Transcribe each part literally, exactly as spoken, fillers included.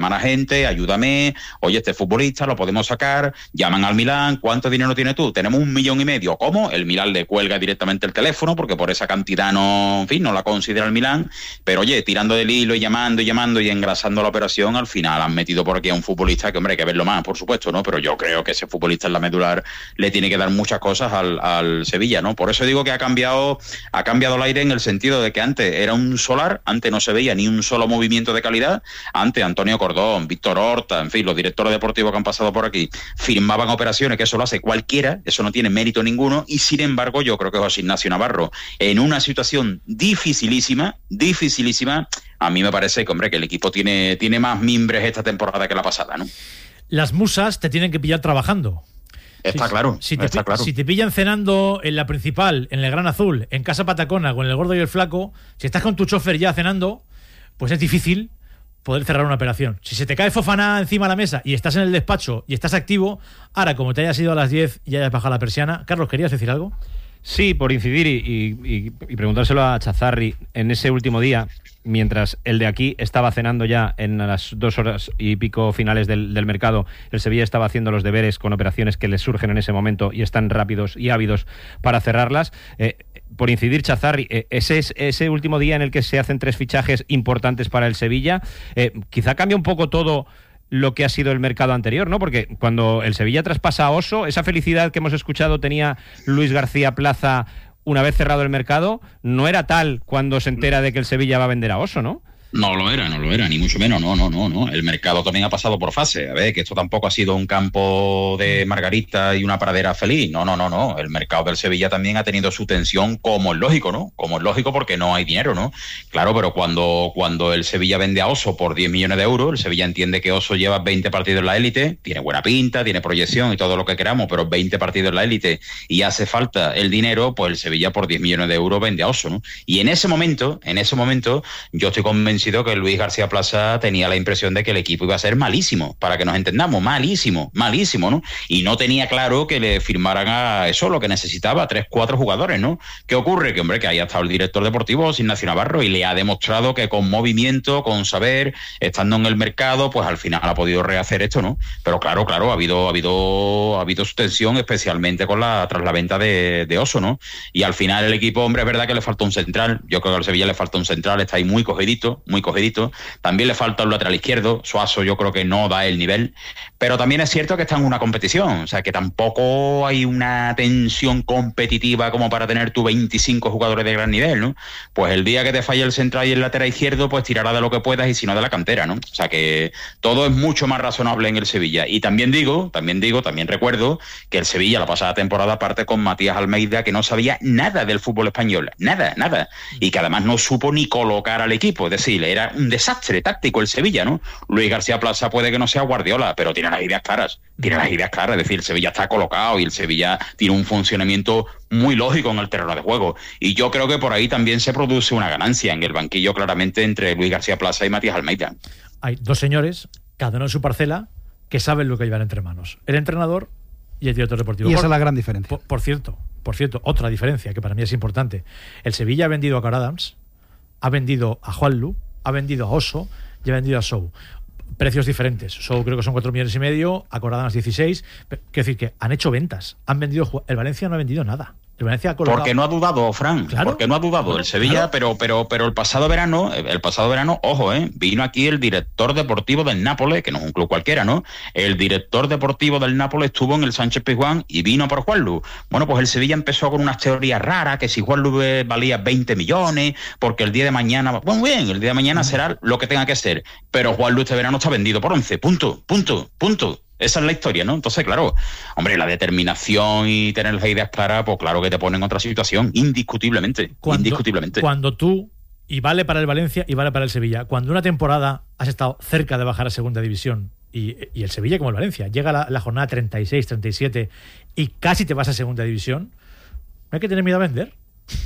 llaman a gente, ayúdame, oye, este futbolista lo podemos sacar, llaman al Milán, ¿cuánto dinero tienes tú? Tenemos un millón y medio. ¿Cómo? El Milán le cuelga directamente el teléfono porque por esa cantidad no, en fin, no la considera el Milán, pero oye, tirando del hilo y llamando y llamando y engrasando la operación, al final han metido por aquí a un futbolista que, hombre, hay que verlo más, por supuesto, ¿no? Pero yo creo que ese futbolista en la medular le tiene que dar muchas cosas al, al Sevilla, ¿no? Por eso digo que ha cambiado, ha cambiado el aire en el sentido de que antes era un solar, antes no se veía ni un solo movimiento de calidad, antes Antonio Cordón, Víctor Horta, en fin, los directores deportivos que han pasado por aquí firmaban operaciones, que eso lo hace cualquiera, eso no tiene mérito ninguno, y sin embargo yo creo que José Ignacio Navarro, en una situación dificilísima, dificilísima, a mí me parece que, hombre, que el equipo tiene, tiene más mimbres esta temporada que la pasada, ¿no? Las musas te tienen que pillar trabajando. Está si, claro, si te, está claro. Si te pillan cenando en la principal, en el Gran Azul, en Casa Patacona, con el gordo y el flaco, si estás con tu chofer ya cenando, pues es difícil poder cerrar una operación. Si se te cae Fofana encima de la mesa y estás en el despacho y estás activo, ahora como te hayas ido a las diez y hayas bajado la persiana. Carlos, ¿querías decir algo? Sí, por incidir y, y, y preguntárselo a Chazarri en ese último día, mientras el de aquí estaba cenando ya en las dos horas y pico finales del, del mercado, el Sevilla estaba haciendo los deberes con operaciones que les surgen en ese momento y están rápidos y ávidos para cerrarlas. Eh, por incidir, Chazarri, eh, ese es ese último día en el que se hacen tres fichajes importantes para el Sevilla, eh, quizá cambia un poco todo lo que ha sido el mercado anterior, ¿no? Porque cuando el Sevilla traspasa a Oso, esa felicidad que hemos escuchado tenía Luis García Plaza una vez cerrado el mercado, no era tal cuando se entera de que el Sevilla va a vender a Oso, ¿no? No lo era, no lo era, ni mucho menos, no, no, no, no. El mercado también ha pasado por fase. A ver, que esto tampoco ha sido un campo de margarita y una pradera feliz. No, no, no, no. El mercado del Sevilla también ha tenido su tensión, como es lógico, ¿no? Como es lógico porque no hay dinero, ¿no? Claro, pero cuando, cuando el Sevilla vende a Oso por diez millones de euros, el Sevilla entiende que Oso lleva veinte partidos en la élite, tiene buena pinta, tiene proyección y todo lo que queramos, pero veinte partidos en la élite y hace falta el dinero, pues el Sevilla por diez millones de euros vende a Oso, ¿no? Y en ese momento, en ese momento, yo estoy convencido que Luis García Plaza tenía la impresión de que el equipo iba a ser malísimo, para que nos entendamos, malísimo, malísimo, ¿no? Y no tenía claro que le firmaran a eso lo que necesitaba, tres, cuatro jugadores, ¿no? ¿Qué ocurre? Que, hombre, que ahí ha estado el director deportivo, José Ignacio Navarro, y le ha demostrado que con movimiento, con saber, estando en el mercado, pues al final ha podido rehacer esto, ¿no? Pero claro, claro, ha habido, ha habido, ha habido su tensión, especialmente con la, tras la venta de, de Oso, ¿no? Y al final el equipo, hombre, es verdad que le falta un central, yo creo que al Sevilla le falta un central, está ahí muy cogidito, muy cogidito. También le falta un lateral izquierdo. Suazo yo creo que no da el nivel, pero también es cierto que está en una competición, o sea que tampoco hay una tensión competitiva como para tener tú veinticinco jugadores de gran nivel, ¿no? Pues el día que te falle el central y el lateral izquierdo, pues tirará de lo que puedas y si no de la cantera, ¿no? O sea que todo es mucho más razonable en el Sevilla. Y también digo, también digo, también recuerdo que el Sevilla la pasada temporada parte con Matías Almeida, que no sabía nada del fútbol español, nada, nada, y que además no supo ni colocar al equipo, es decir, era un desastre táctico el Sevilla, ¿no? Luis García Plaza puede que no sea Guardiola, pero tiene las ideas claras, tiene las ideas claras, es decir, el Sevilla está colocado y el Sevilla tiene un funcionamiento muy lógico en el terreno de juego, y yo creo que por ahí también se produce una ganancia en el banquillo claramente entre Luis García Plaza y Matías Almeida. Hay dos señores, cada uno en su parcela, que saben lo que llevan entre manos, el entrenador y el director deportivo. Y esa por, es la gran diferencia. Por, por cierto, por cierto, otra diferencia que para mí es importante. El Sevilla ha vendido a Car Adams, ha vendido a Juanlu, ha vendido a Oso y ha vendido a Sou. Precios diferentes. Sou creo que son cuatro millones y medio, a Car Adams dieciséis. Quiero decir que han hecho ventas. Han vendido. El Valencia no ha vendido nada. El Valencia ha colocado... Porque no ha dudado, Fran. Claro. Porque no ha dudado. Claro, el Sevilla, claro. pero, pero, pero el pasado verano, el pasado verano, ojo, eh, vino aquí el director deportivo del Nápoles, que no es un club cualquiera, ¿no? El director deportivo del Nápoles estuvo en el Sánchez Pizjuán y vino por Juanlu. Bueno, pues el Sevilla empezó con unas teorías raras, que si Juanlu valía veinte millones, porque el día de mañana, bueno, bien, el día de mañana será lo que tenga que ser. Pero Juanlu este verano está vendido por once, punto, punto, punto. Esa es la historia, ¿no? Entonces, claro, hombre, la determinación y tener las ideas claras, pues claro que te pone en otra situación, indiscutiblemente, cuando, indiscutiblemente. Cuando tú, y vale para el Valencia y vale para el Sevilla, cuando una temporada has estado cerca de bajar a segunda división, y, y el Sevilla como el Valencia, llega la, la jornada treinta y seis, treinta y siete y casi te vas a segunda división, no hay que tener miedo a vender.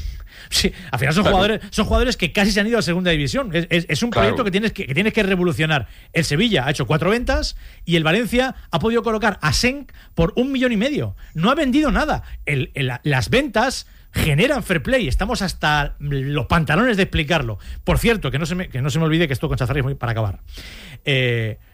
Sí, al final son, claro. jugadores, son jugadores que casi se han ido a segunda división. Es, es, es un claro. proyecto que tienes que, que tienes que revolucionar. El Sevilla ha hecho cuatro ventas y el Valencia ha podido colocar a Senk por un millón y medio. No ha vendido nada. El, el, las ventas generan fair play. Estamos hasta los pantalones de explicarlo. Por cierto, que no se me, que no se me olvide que esto con Chazarri es muy para acabar. Eh,